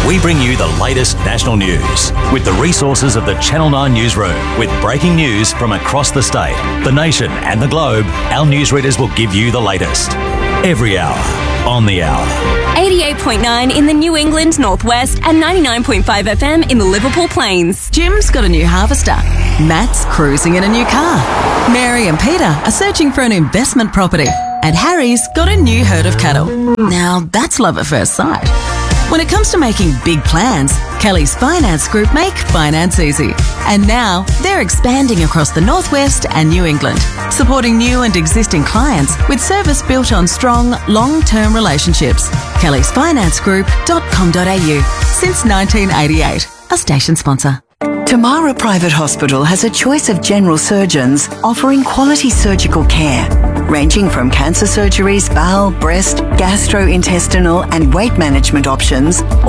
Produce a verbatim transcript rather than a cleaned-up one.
We bring you the latest national news with the resources of the Channel nine newsroom. With breaking news from across the state, the nation and the globe, our newsreaders will give you the latest. Every hour, on the hour. eighty-eight point nine in the New England Northwest and ninety-nine point five F M in the Liverpool Plains. Jim's got a new harvester. Matt's cruising in a new car. Mary and Peter are searching for an investment property. And Harry's got a new herd of cattle. Now, that's love at first sight. When it comes to making big plans, Kelly's Finance Group make finance easy. And now, they're expanding across the Northwest and New England, supporting new and existing clients with service built on strong, long-term relationships. kellys finance group dot com dot a u. Since nineteen eighty-eight, a station sponsor. Tamara Private Hospital has a choice of general surgeons offering quality surgical care, ranging from cancer surgeries, bowel, breast, gastrointestinal and weight management options,